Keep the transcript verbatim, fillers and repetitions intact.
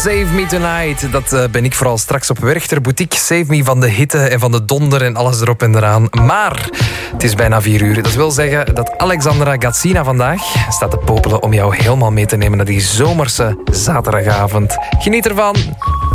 Save Me Tonight. Dat uh, ben ik vooral straks op Werchter Boutique. Save me van de hitte en van de donder en alles erop en eraan. Maar het is bijna vier uur. Dat wil zeggen dat Alexandra Gatsina vandaag staat te popelen om jou helemaal mee te nemen naar die zomerse zaterdagavond. Geniet ervan.